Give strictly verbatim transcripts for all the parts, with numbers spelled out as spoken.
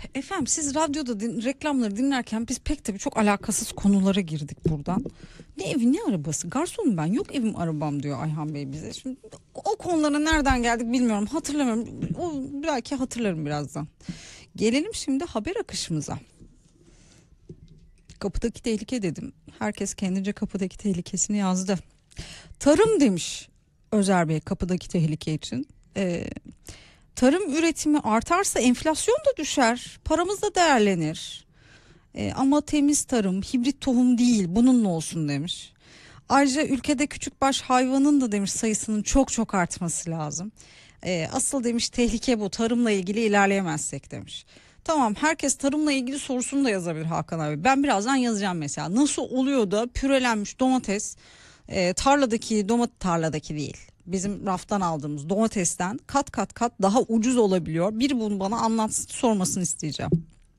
Efendim siz radyoda din, reklamları dinlerken biz pek tabii çok alakasız konulara girdik buradan. Ne evi ne arabası? Garsonum ben, yok evim arabam diyor Ayhan Bey bize. Şimdi o konulara nereden geldik bilmiyorum, hatırlamıyorum. O belki hatırlarım birazdan. Gelelim şimdi haber akışımıza. Kapıdaki tehlike dedim. Herkes kendince kapıdaki tehlikesini yazdı. Tarım demiş Özer Bey kapıdaki tehlike için. Ee, tarım üretimi artarsa enflasyon da düşer. Paramız da değerlenir. Ee, ama temiz tarım, hibrit tohum değil, bununla olsun demiş. Ayrıca ülkede küçükbaş hayvanın da demiş sayısının çok çok artması lazım. Ee, asıl demiş tehlike bu, tarımla ilgili ilerleyemezsek demiş. Tamam, herkes tarımla ilgili sorusunu da yazabilir Hakan abi. Ben birazdan yazacağım mesela. Nasıl oluyor da pürelenmiş domates e, tarladaki domates, tarladaki değil, bizim raftan aldığımız domatesten kat kat kat daha ucuz olabiliyor. Bir bunu bana anlatsın, sormasını isteyeceğim.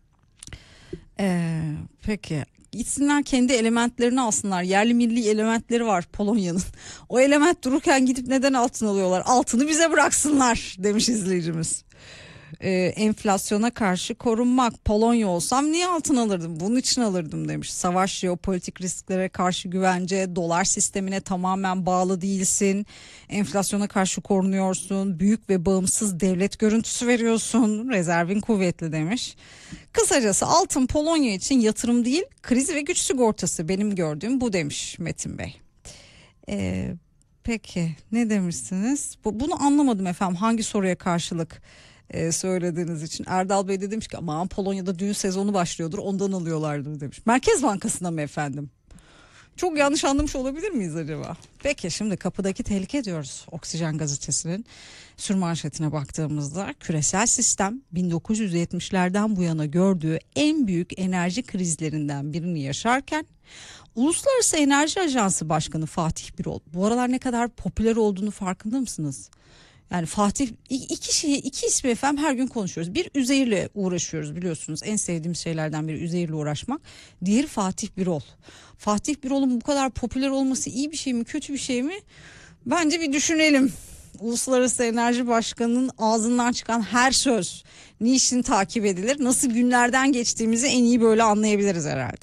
Ee, peki gitsinler kendi elementlerini alsınlar. Yerli milli elementleri var Polonya'nın. O element dururken gidip neden altın alıyorlar? Altını bize bıraksınlar demiş izleyicimiz. Ee, enflasyona karşı korunmak. Polonya olsam niye altın alırdım? Bunun için alırdım demiş. Savaş, jeopolitik risklere karşı güvence, dolar sistemine tamamen bağlı değilsin. Enflasyona karşı korunuyorsun. Büyük ve bağımsız devlet görüntüsü veriyorsun. Rezervin kuvvetli demiş. Kısacası altın Polonya için yatırım değil, kriz ve güç sigortası, benim gördüğüm bu demiş Metin Bey. Ee, peki ne demişsiniz? Bu, bunu anlamadım efendim, hangi soruya karşılık e, söylediğiniz için. Erdal Bey de demiş ki aman Polonya'da düğün sezonu başlıyordur ondan alıyorlardır demiş. Merkez Bankası'na mı efendim? Çok yanlış anlamış olabilir miyiz acaba? Peki şimdi kapıdaki tehlike diyoruz. Oksijen gazetesinin sürmanşetine baktığımızda küresel sistem bin dokuz yüz yetmişlerden bu yana gördüğü en büyük enerji krizlerinden birini yaşarken Uluslararası Enerji Ajansı Başkanı Fatih Birol, bu aralar ne kadar popüler olduğunu farkında mısınız? Yani Fatih, iki şeyi, iki ismi efendim her gün konuşuyoruz. Bir, Üzeyir'le uğraşıyoruz biliyorsunuz. En sevdiğim şeylerden biri Üzeyir'le uğraşmak. Diğeri Fatih Birol. Fatih Birol'un bu kadar popüler olması iyi bir şey mi, kötü bir şey mi? Bence bir düşünelim. Uluslararası Enerji Başkanı'nın ağzından çıkan her söz niçin takip edilir? Nasıl günlerden geçtiğimizi en iyi böyle anlayabiliriz herhalde.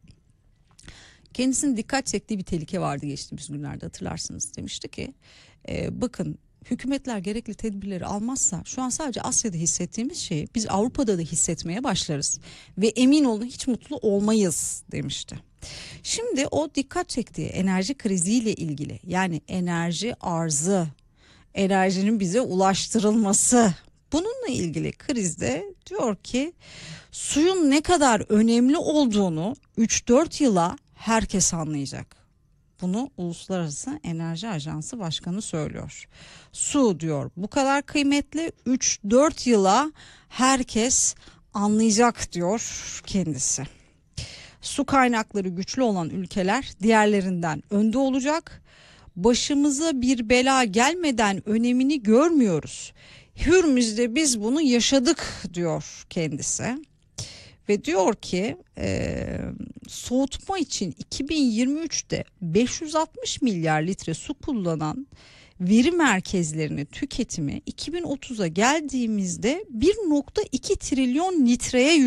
Kendisinin dikkat çektiği bir tehlike vardı geçtiğimiz günlerde, hatırlarsınız. Demişti ki e, bakın, hükümetler gerekli tedbirleri almazsa şu an sadece Asya'da hissettiğimiz şeyi biz Avrupa'da da hissetmeye başlarız ve emin olun hiç mutlu olmayız demişti. Şimdi o dikkat çektiği enerji kriziyle ilgili, yani enerji arzı, enerjinin bize ulaştırılması, bununla ilgili krizde diyor ki suyun ne kadar önemli olduğunu üç dört yıla herkes anlayacak. Bunu Uluslararası Enerji Ajansı Başkanı söylüyor. Su diyor bu kadar kıymetli, üç dört yıla herkes anlayacak diyor kendisi. Su kaynakları güçlü olan ülkeler diğerlerinden önde olacak. Başımıza bir bela gelmeden önemini görmüyoruz. Hürmüz'de biz bunu yaşadık diyor kendisi. Ve diyor ki e, soğutma için iki bin yirmi üçte beş yüz altmış milyar litre su kullanan veri merkezlerinin tüketimi iki bin otuza geldiğimizde bir nokta iki trilyon litreye